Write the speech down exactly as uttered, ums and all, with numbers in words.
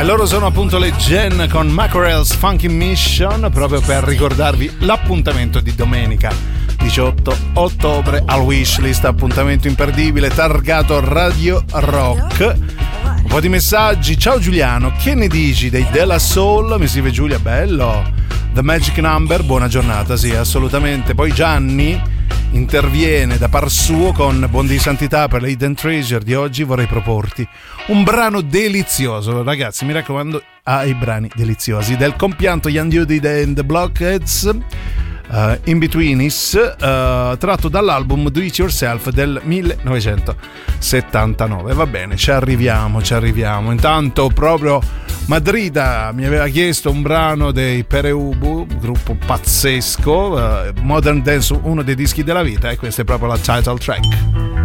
loro sono appunto le Gen con Mackerel's Funky Mission, proprio per ricordarvi l'appuntamento di domenica diciotto ottobre al Wishlist, appuntamento imperdibile targato Radio Rock. Un po' di messaggi. Ciao Giuliano, che ne dici dei Della Soul? Mi scrive Giulia, bello. The Magic Number, buona giornata, sì, assolutamente. Poi Gianni interviene da par suo con Buon di Santità per l'Hidden Treasure di oggi. Vorrei proporti un brano delizioso, ragazzi, mi raccomando, ai brani deliziosi del compianto Young Dude and the Blockheads, uh, In Betweenis, uh, tratto dall'album Do It Yourself del millenovecentosettantanove. Va bene, ci arriviamo, ci arriviamo. Intanto proprio Madrida mi aveva chiesto un brano dei Pereubu, gruppo pazzesco, uh, Modern Dance, uno dei dischi della vita, e questo è proprio la title track.